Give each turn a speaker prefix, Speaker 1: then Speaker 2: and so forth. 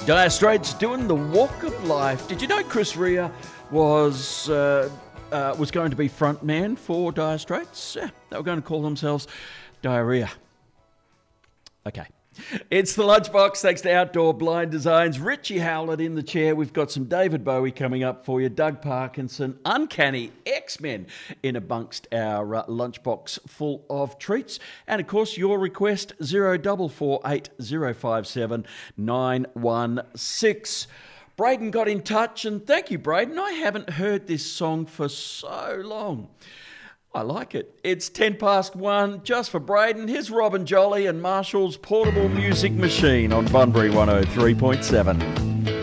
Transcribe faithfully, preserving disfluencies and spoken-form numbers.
Speaker 1: Dire Straits doing the Walk of Life. Did you know Chris Rea was uh, uh, was going to be frontman for Dire Straits? Yeah, they were going to call themselves Diarrhea. Okay. It's the Lunchbox, thanks to Outdoor Blind Designs. Richie Howlett in the chair. We've got some David Bowie coming up for you. Doug Parkinson, Uncanny X-Men in amongst our uh, Lunchbox full of treats. And, of course, your request, zero four four eight zero five seven nine one six. Braden got in touch, and thank you, Braden. I haven't heard this song for so long. I like it. It's ten past one, just for Braden. Here's Robin Jolly and Marshall's Portable Music Machine on Bunbury one oh three point seven.